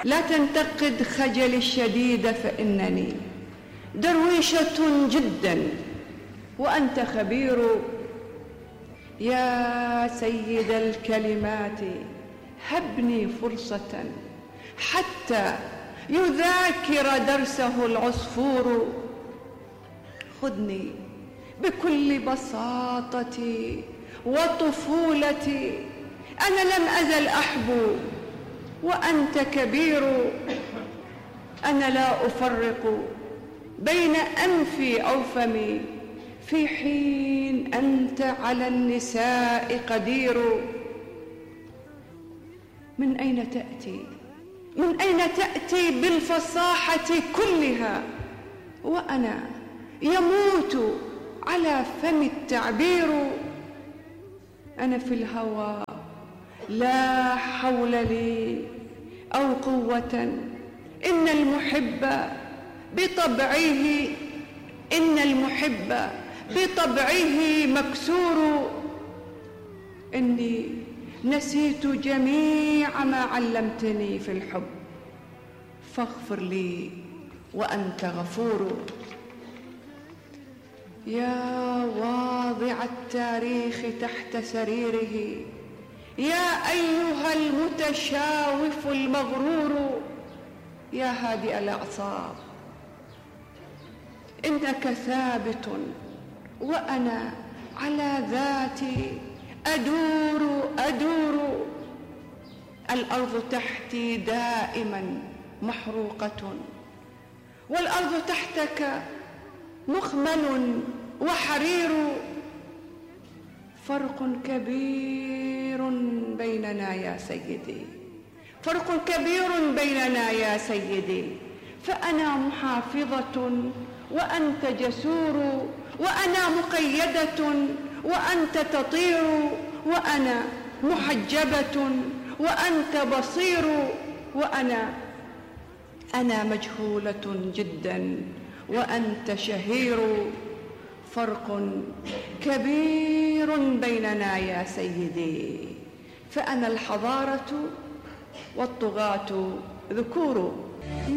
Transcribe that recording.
لا تنتقد خجلي الشديد فإنني درويشة جدا وأنت خبير. يا سيد الكلمات هبني فرصة حتى يذاكر درسه العصفور. خذني بكل بساطتي وطفولتي، أنا لم أزل أحبو وأنت كبير. أنا لا أفرق بين أنفي أو فمي في حين أنت على النساء قدير. من أين تأتي؟ من أين تأتي بالفصاحة كلها وأنا يموت على فم التعبير؟ أنا في الهوى لا حول لي أو قوة، إن المحب بطبعه مكسور. إني نسيت جميع ما علمتني في الحب، فاغفر لي وأنت غفور. يا واضع التاريخ تحت سريره، يا أيها المتشاوف المغرور، يا هادئ الأعصاب إنك ثابت وأنا على ذاتي أدور. الأرض تحتي دائما محروقة، والأرض تحتك مخمل وحرير. فرق كبير بيننا يا سيدي، فرق كبير بيننا يا سيدي. فأنا محافظة وأنت جسور، وأنا مقيدة وأنت تطير، وأنا محجبة وأنت بصير، وأنا مجهولة جدا وأنت شهير. فرق كبير بيننا يا سيدي، فأنا الحضارة والطغاة ذكور.